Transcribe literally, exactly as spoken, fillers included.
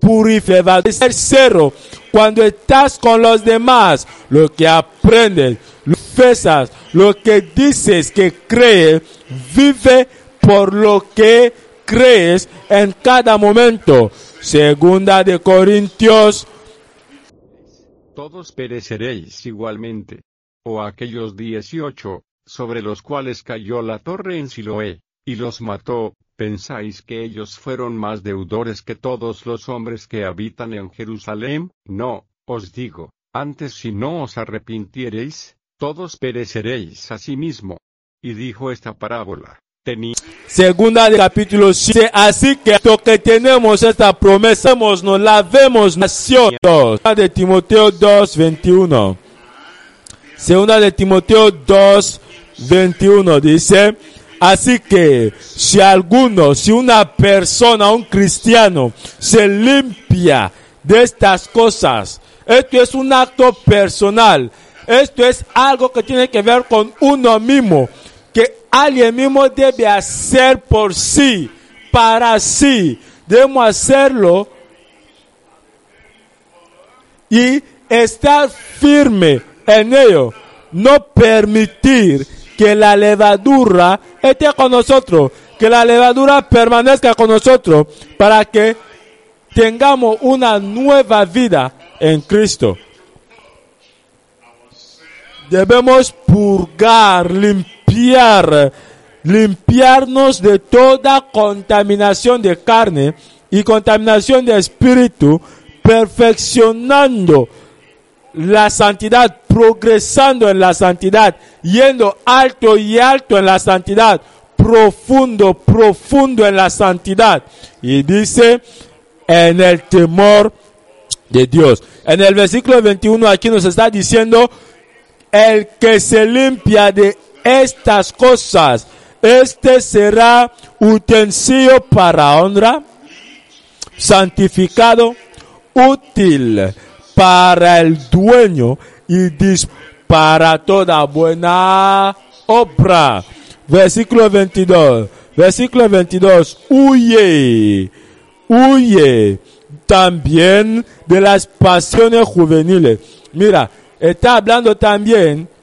purifica. Tercero, cuando estás con los demás, lo que aprendes, lo que confesas, lo que dices que crees, vive por lo que crees en cada momento. Segunda de Corintios. Todos pereceréis igualmente. O aquellos dieciocho, sobre los cuales cayó la torre en Siloé, y los mató, ¿pensáis que ellos fueron más deudores que todos los hombres que habitan en Jerusalén? No, os digo, antes si no os arrepintiereis, todos pereceréis asimismo. Y dijo esta parábola. Tenía... Segunda de capítulo siete. Así que lo que tenemos esta promesa, nos la vemos nación. Segunda de Timoteo dos, veintiuno. Segunda de Timoteo dos, veintiuno dice, así que si alguno, si una persona, un cristiano, se limpia de estas cosas, esto es un acto personal, esto es algo que tiene que ver con uno mismo, que alguien mismo debe hacer por sí, para sí, debemos hacerlo y estar firme en ello, no permitir que la levadura esté con nosotros, que la levadura permanezca con nosotros, para que tengamos una nueva vida en Cristo. Debemos purgar, limpiar, limpiarnos de toda contaminación de carne y contaminación de espíritu, perfeccionando la santidad, progresando en la santidad, yendo alto y alto en la santidad, profundo, profundo en la santidad. Y dice, en el temor de Dios. En el versículo veintiuno aquí nos está diciendo, el que se limpia de estas cosas, este será utensilio para honra, santificado, útil para el dueño y para toda buena obra. Versículo veintidós. Versículo veintidós. Huye, huye también de las pasiones juveniles. Mira, está hablando también